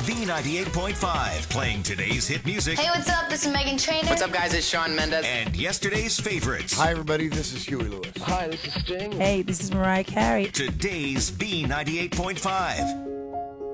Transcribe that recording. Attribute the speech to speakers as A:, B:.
A: B98.5, playing today's hit music
B: Hey, what's up? This is Megan Trainor.
C: What's up, guys? It's Shawn Mendes.
A: and yesterday's favorites.
D: Hi, everybody. This is Huey Lewis.
E: Hi, this is Sting.
F: Hey, this is Mariah Carey.
A: Today's B98.5.